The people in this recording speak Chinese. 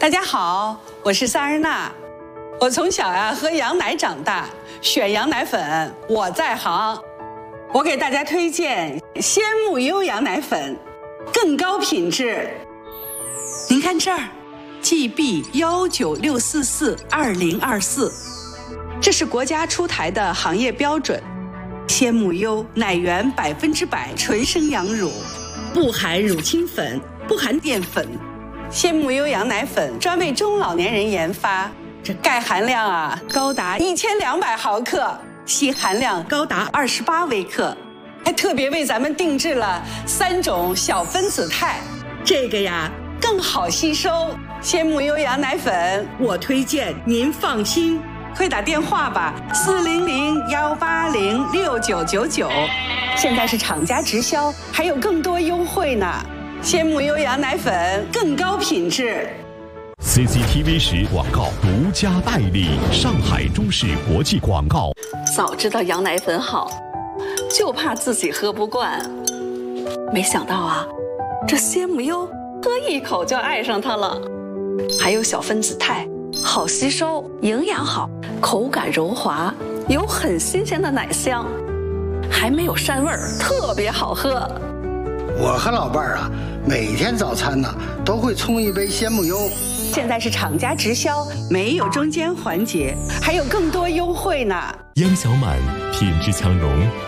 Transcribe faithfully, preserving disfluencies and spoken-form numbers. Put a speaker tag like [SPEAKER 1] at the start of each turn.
[SPEAKER 1] 大家好，我是萨日娜。我从小呀、啊、喝羊奶长大，选羊奶粉我在行。我给大家推荐鲜木优羊奶粉，更高品质。您看这儿 ，G B 幺九六四四二零二四，这是国家出台的行业标准。鲜木优奶源百分之百纯生羊乳，不含乳清粉，不含淀粉。鲜木优羊奶粉专为中老年人研发，这钙含量啊高达一千两百毫克，硒含量高达二十八微克，还特别为咱们定制了三种小分子肽，这个呀更好吸收。鲜木优羊奶粉，我推荐您放心，快打电话吧，四零零幺八零六九九九，现在是厂家直销，还有更多优惠呢。鲜木优羊奶粉更高品质。
[SPEAKER 2] C C T V 十广告独家代理，上海中视国际广告。
[SPEAKER 3] 早知道羊奶粉好，就怕自己喝不惯。没想到啊，这鲜木优喝一口就爱上它了。还有小分子肽，好吸收，营养好，口感柔滑，有很新鲜的奶香，还没有膻味儿，特别好喝。
[SPEAKER 4] 我和老伴儿啊，每天早餐呢都会冲一杯鲜木优。
[SPEAKER 1] 现在是厂家直销，没有中间环节，还有更多优惠呢。
[SPEAKER 2] 央小满品质强融，